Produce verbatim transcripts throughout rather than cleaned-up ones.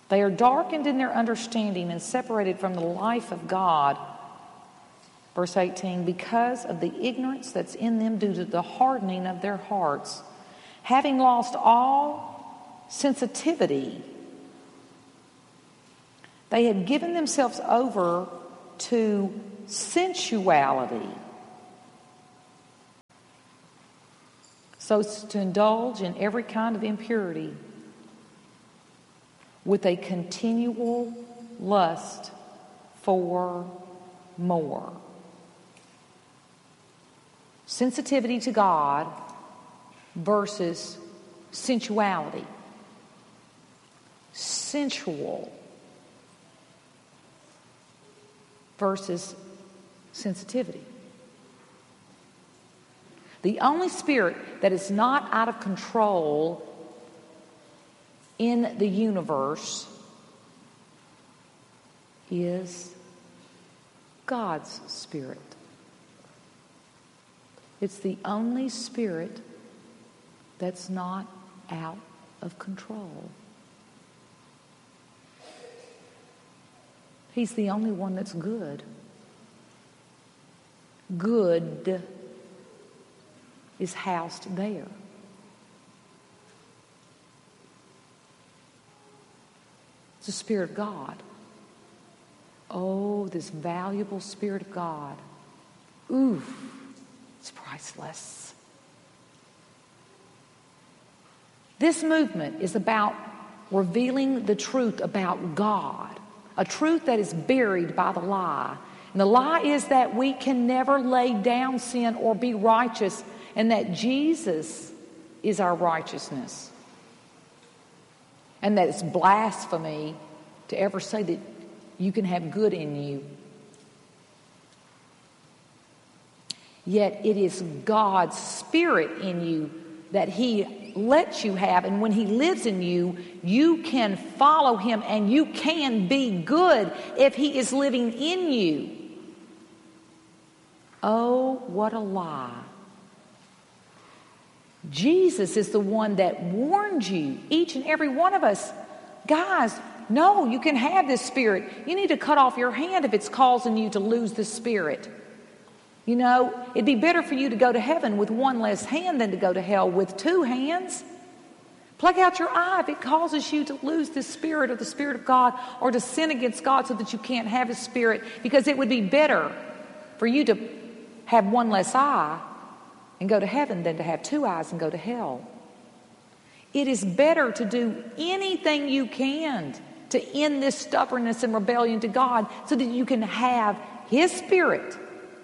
They are darkened in their understanding and separated from the life of God. Verse eighteen, because of the ignorance that's in them due to the hardening of their hearts, having lost all sensitivity, they had given themselves over to sensuality, so as to indulge in every kind of impurity with a continual lust for more. Sensitivity to God versus sensuality. Sensual versus sensitivity. The only spirit that is not out of control in the universe is God's spirit. It's the only spirit that's not out of control. He's the only one that's good. Good is housed there. It's the Spirit of God. Oh, this valuable Spirit of God. Ooh, it's priceless. This movement is about revealing the truth about God, a truth that is buried by the lie. And the lie is that we can never lay down sin or be righteous, and that Jesus is our righteousness. And that it's blasphemy to ever say that you can have good in you. Yet it is God's Spirit in you that He lets you have, and when He lives in you, you can follow Him and you can be good if He is living in you. Oh, what a lie. Jesus is the one that warned you, each and every one of us. Guys, no, you can have this spirit. You need to cut off your hand if it's causing you to lose the spirit. You know, it'd be better for you to go to heaven with one less hand than to go to hell with two hands. Pluck out your eye if it causes you to lose the spirit of the Spirit of God, or to sin against God so that you can't have His Spirit, because it would be better for you to have one less eye and go to heaven than to have two eyes and go to hell. It is better to do anything you can to end this stubbornness and rebellion to God, so that you can have His Spirit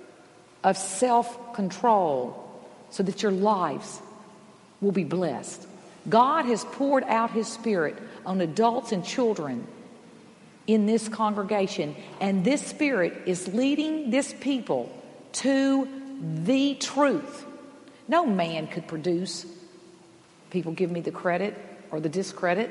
of self-control, so that your lives will be blessed. God has poured out His Spirit on adults and children in this congregation, and this Spirit is leading this people to the truth. No man could produce, people give me the credit or the discredit,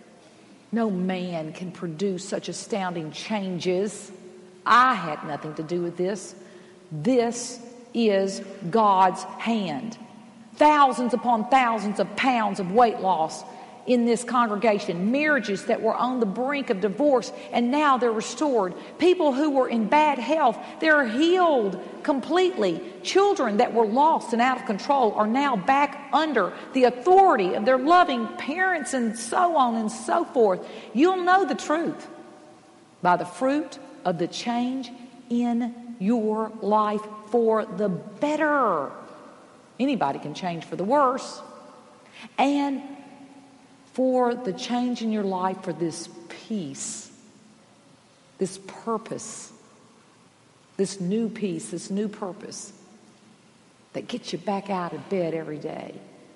no man can produce such astounding changes. I had nothing to do with this. This is God's hand. Thousands upon thousands of pounds of weight loss in this congregation. Marriages that were on the brink of divorce, and now they're restored. People who were in bad health, they're healed completely. Children that were lost and out of control are now back under the authority of their loving parents, and so on and so forth. You'll know the truth by the fruit of the change in your life for the better. Anybody can change for the worse. And for the change in your life for this peace, this purpose, this new peace, this new purpose that gets you back out of bed every day,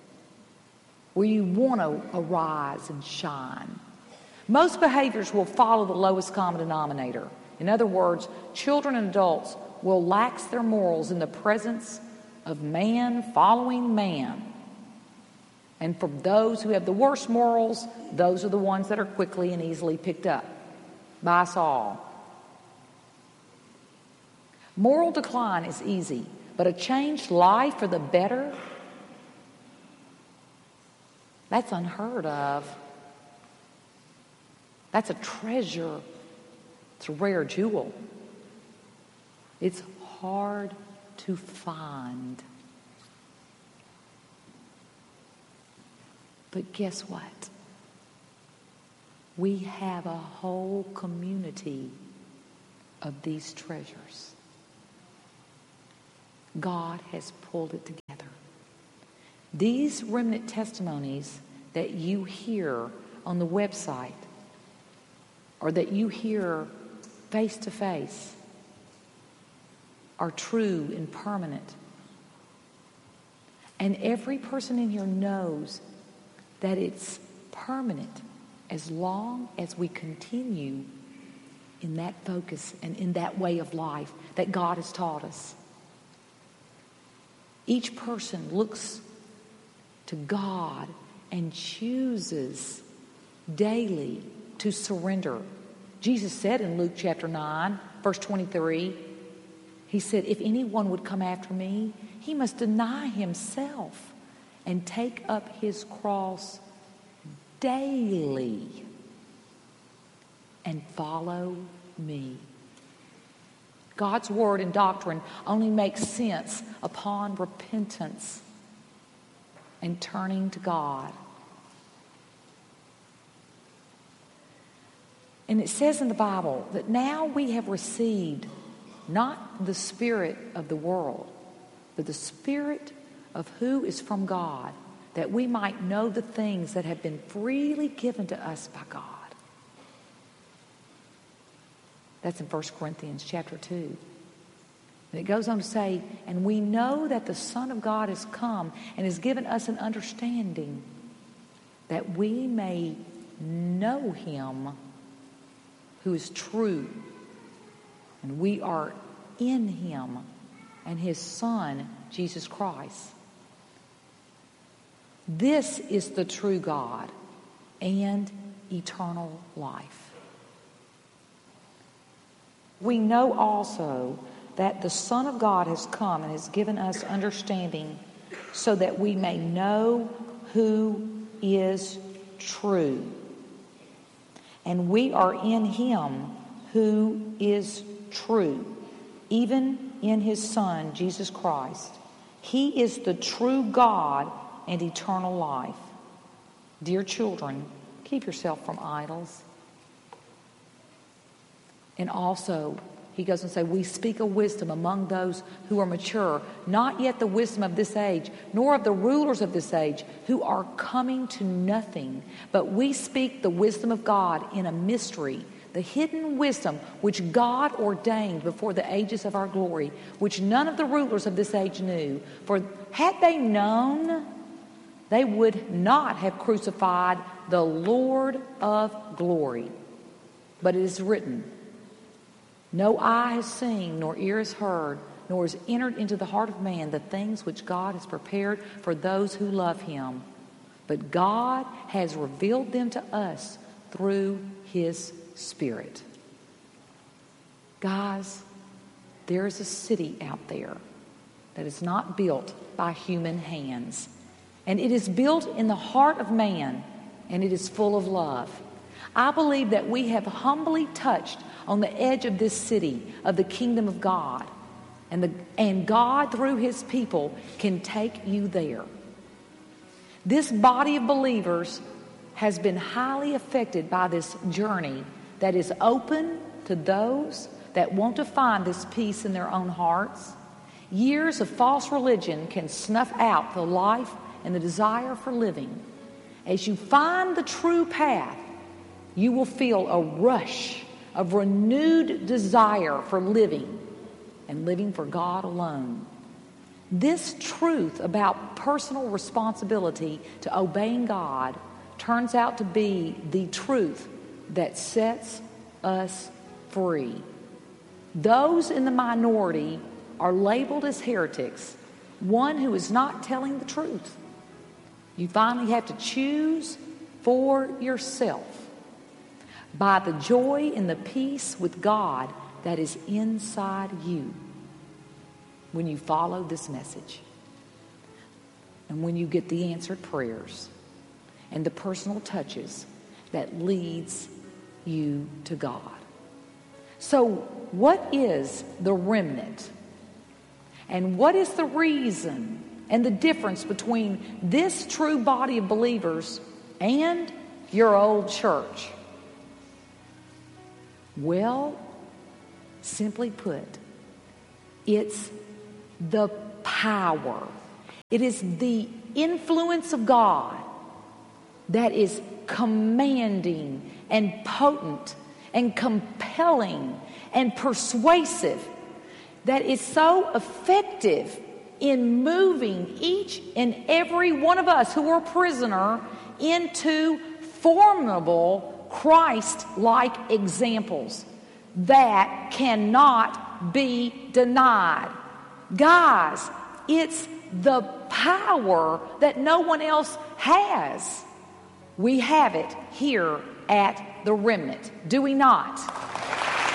where you want to arise and shine. Most behaviors will follow the lowest common denominator. In other words, children and adults will lax their morals in the presence of man following man. And for those who have the worst morals, those are the ones that are quickly and easily picked up by us all. Moral decline is easy, but a changed life for the better, that's unheard of. That's a treasure. It's a rare jewel. It's hard to find. But guess what? We have a whole community of these treasures. God has pulled it together. These remnant testimonies that you hear on the website or that you hear face to face are true and permanent. And every person in here knows that it's permanent as long as we continue in that focus and in that way of life that God has taught us. Each person looks to God and chooses daily to surrender. Jesus said in Luke chapter nine, verse twenty-three, he said, if anyone would come after me, he must deny himself and take up his cross daily and follow me. God's word and doctrine only makes sense upon repentance and turning to God. And it says in the Bible that now we have received not the spirit of the world, but the Spirit of who is from God, that we might know the things that have been freely given to us by God. That's in First Corinthians chapter two. And it goes on to say, and we know that the Son of God has come and has given us an understanding that we may know him who is true. And we are in him and his Son, Jesus Christ. This is the true God and eternal life. We know also that the Son of God has come and has given us understanding so that we may know who is true. And we are in him who is true, even in his Son, Jesus Christ. He is the true God and eternal life. Dear children, keep yourself from idols. And also, he goes and says, we speak a wisdom among those who are mature, not yet the wisdom of this age, nor of the rulers of this age, who are coming to nothing. But we speak the wisdom of God in a mystery, the hidden wisdom which God ordained before the ages of our glory, which none of the rulers of this age knew. For had they known, they would not have crucified the Lord of glory. But it is written, no eye has seen, nor ear has heard, nor has entered into the heart of man the things which God has prepared for those who love him. But God has revealed them to us through his Spirit. Guys, there is a city out there that is not built by human hands. And it is built in the heart of man, and it is full of love. I believe that we have humbly touched on the edge of this city of the kingdom of God. And, the, and God, through his people, can take you there. This body of believers has been highly affected by this journey that is open to those that want to find this peace in their own hearts. Years of false religion can snuff out the life and the desire for living. As you find the true path, you will feel a rush of renewed desire for living and living for God alone. This truth about personal responsibility to obeying God turns out to be the truth that sets us free. Those in the minority are labeled as heretics, one who is not telling the truth. You finally have to choose for yourself by the joy and the peace with God that is inside you when you follow this message. And when you get the answered prayers and the personal touches that leads you to God. So what is the remnant? And what is the reason and the difference between this true body of believers and your old church? Well, simply put, it's the power. It is the influence of God that is commanding and potent and compelling and persuasive, that is so effective in moving each and every one of us who are a prisoner into formidable Christ-like examples that cannot be denied. Guys, it's the power that no one else has. We have it here at the remnant, do we not?